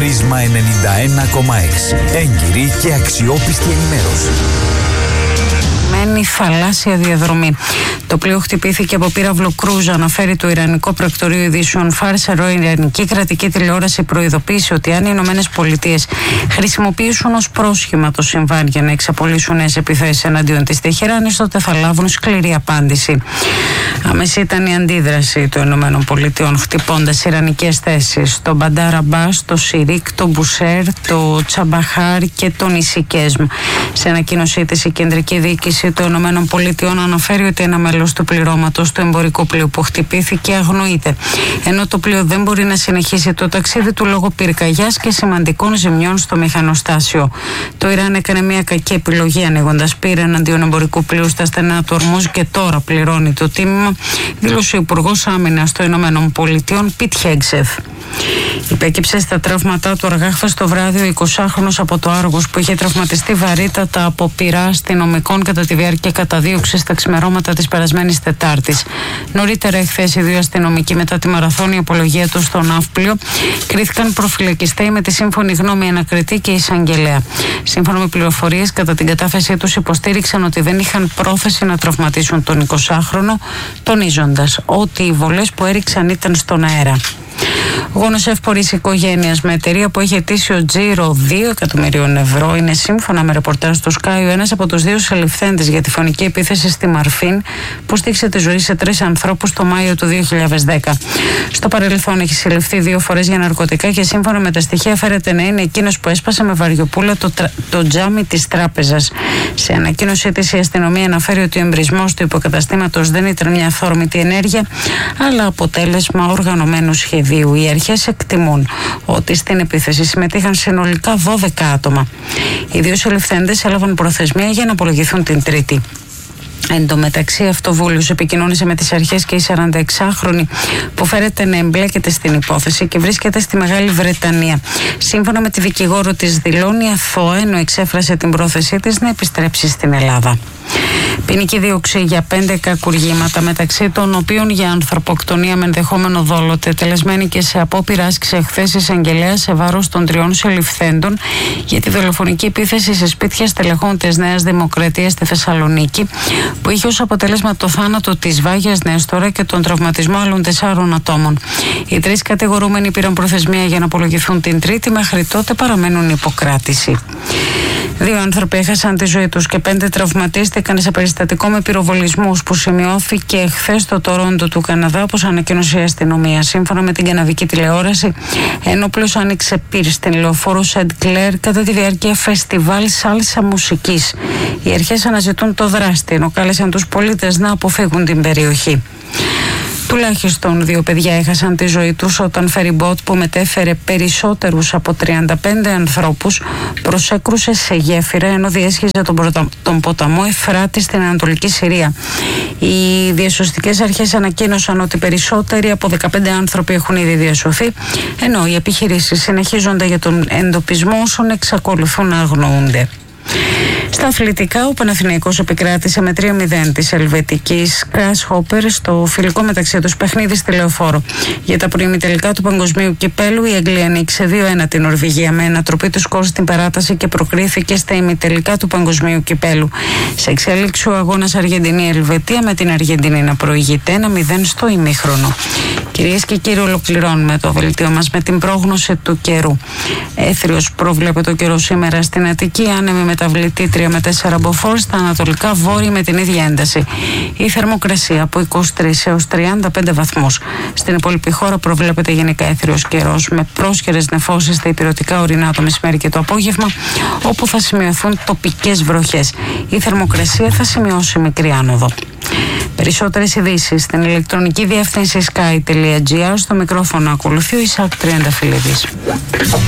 Πρίσμα 91,6. Έγκυρη και αξιόπιστη ενημέρωση. Μένη θαλάσσια διαδρομή. Το πλοίο χτυπήθηκε από πύραυλο κρούζ, αναφέρει το Ιρανικό Πρακτορείο Ειδήσεων Φάρς. Η Ιρανική κρατική τηλεόραση προειδοποίησε ότι αν οι ΗΠΑ χρησιμοποιήσουν ως πρόσχημα το συμβάν για να εξαπολύσουν νέες επιθέσεις εναντίον της Τεχεράνης, τότε θα λάβουν σκληρή απάντηση. Άμεση ήταν η αντίδραση των ΗΠΑ, χτυπώντας ιρανικές θέσεις στο Μπαντάρ Αμπάς, το Σιρίκ, το Μπουσέρ, το Τσαμπαχάρ και τον Ισικέσμ. Σε ανακοίνωσή της, η κεντρική διοίκηση των ΗΠΑ αναφέρει ότι ένα μέλος του πληρώματος του εμπορικού πλοίου που χτυπήθηκε αγνοείται, ενώ το πλοίο δεν μπορεί να συνεχίσει το ταξίδι του λόγω πυρκαγιάς και σημαντικών ζημιών στο μηχανοστάσιο. Το Ιράν έκανε μια κακή επιλογή ανοίγοντας πύρα εναντίον εμπορικού πλοίου στα στενά του Ορμούζ και τώρα πληρώνει το τίμημα, δήλωσε ο Υπουργός Άμυνας των ΗΠΑ Πιτ Χέγκσεφ. Υπέκυψε στα τραύματά του αργά χθες το βράδυ ο 20χρονος από το Άργος, που είχε τραυματιστεί βαρύτατα από πυρά αστυνομικών κατά τη διάρκεια καταδίωξης στα ξημερώματα της περασμένης Τετάρτης. Νωρίτερα εχθές οι δύο αστυνομικοί, μετά τη μαραθώνια απολογία του στο ναύπλιο, κρίθηκαν προφυλακιστέοι με τη σύμφωνη γνώμη ανακριτή και εισαγγελέα. Σύμφωνα με πληροφορίες, κατά την κατάθεσή τους υποστήριξαν ότι δεν είχαν πρόθεση να τραυματίσουν τον 20χρονο, τονίζοντας ότι οι βολές που έριξαν ήταν στον αέρα. Γόνος εύπορης οικογένειας με εταιρεία που έχει ετήσιο τζίρο 2 εκατομμυρίων ευρώ είναι, σύμφωνα με ρεπορτάζ του Sky, ένας από τους δύο συλληφθέντες για τη φωνική επίθεση στη Μαρφίν που στήξε τη ζωή σε 3 ανθρώπους το Μάιο του 2010. Στο παρελθόν έχει συλληφθεί 2 φορές για ναρκωτικά και, σύμφωνα με τα στοιχεία, φέρεται να είναι εκείνος που έσπασε με βαριοπούλα το τζάμι της τράπεζας. Σε ανακοίνωσή της, η αστυνομία αναφέρει ότι ο εμπρισμός του υποκαταστήματος δεν ήταν μια αυθόρμητη ενέργεια, αλλά αποτέλεσμα οργανωμένου σχεδίου. Οι αρχές εκτιμούν ότι στην επίθεση συμμετείχαν συνολικά 12 άτομα. Οι δύο συλληφθέντες έλαβαν προθεσμία για να απολογηθούν την Τρίτη. Εν τω μεταξύ, αυτοβούλιος επικοινώνησε με τις αρχές και η 46χρονη που φέρεται να εμπλέκεται στην υπόθεση και βρίσκεται στη Μεγάλη Βρετανία. Σύμφωνα με τη δικηγόρο της, δηλώνει αθώα, ενώ εξέφρασε την πρόθεσή της να επιστρέψει στην Ελλάδα. Ποινική δίωξη για 5 κακουργήματα, μεταξύ των οποίων για ανθρωποκτονία με ενδεχόμενο δόλο, τελεσμένη και σε απόπειρα άσκηση εχθές εισαγγελέα σε βάρος των 3 συλληφθέντων για τη δολοφονική επίθεση σε σπίτια στελεχών της Νέας Δημοκρατίας στη Θεσσαλονίκη, που είχε ως αποτέλεσμα το θάνατο της Βάγιας Νέστορα και τον τραυματισμό άλλων 4 ατόμων. Οι 3 κατηγορούμενοι πήραν προθεσμία για να απολογηθούν την Τρίτη, μέχρι τότε παραμένουν υποκράτηση. 2 άνθρωποι έχασαν τη ζωή τους και 5 τραυματίστηκαν σε περιστατικό με πυροβολισμούς που σημειώθηκε χθες στο Τορόντο του Καναδά, όπως ανακοίνωσε η αστυνομία. Σύμφωνα με την καναδική τηλεόραση, ένοπλος άνοιξε πυρ στην λεωφόρο Σεντ Κλέρ κατά τη διάρκεια φεστιβάλ σάλσα μουσικής. Οι αρχές αναζητούν το δράστη, ενώ κάλεσαν τους πολίτες να αποφύγουν την περιοχή. Τουλάχιστον 2 παιδιά έχασαν τη ζωή τους όταν φεριμπότ που μετέφερε περισσότερους από 35 ανθρώπους προσέκρουσε σε γέφυρα ενώ διέσχιζε τον ποταμό Εφράτη στην Ανατολική Συρία. Οι διασωστικές αρχές ανακοίνωσαν ότι περισσότεροι από 15 άνθρωποι έχουν ήδη διασωθεί, ενώ οι επιχειρήσεις συνεχίζονται για τον εντοπισμό όσων εξακολουθούν να αγνοούνται. Στα αθλητικά, ο Παναθηναϊκός επικράτησε με 3-0 της ελβετικής Grasshopper στο φιλικό μεταξύ τους παιχνίδι στη Λεωφόρο. Για τα προημιτελικά του Παγκοσμίου Κυπέλου, η Αγγλία νίκησε 2-1 την Νορβηγία με ανατροπή του σκορ στην παράταση και προκρίθηκε στα ημιτελικά του Παγκοσμίου Κυπέλου. Σε εξέλιξη ο αγώνας Αργεντινή-Ελβετία, με την Αργεντινή να προηγείται 1-0 στο ημίχρονο. Κυρίες και κύριοι, ολοκληρώνουμε το δελτίο μας με την πρόγνωση του καιρού. Έθριος προβλέπεται ο καιρός σήμερα στην Αττική, άνεμη μεταβλητή 3 με 4 μποφόρ, στα ανατολικά βόρεια με την ίδια ένταση. Η θερμοκρασία από 23 έως 35 βαθμούς. Στην υπόλοιπη χώρα προβλέπεται γενικά έθριος καιρός με πρόσχερες νεφώσεις στα ηπειρωτικά ορεινά το μεσημέρι και το απόγευμα, όπου θα σημειωθούν τοπικές βροχές. Η θερμοκρασία θα σημειώσει μικρή άνοδο. Περισσότερες ειδήσεις στην ηλεκτρονική διεύθυνση sky.gr. Στο μικρόφωνο ακολουθεί ο Ισακ Τριανταφυλλίδης.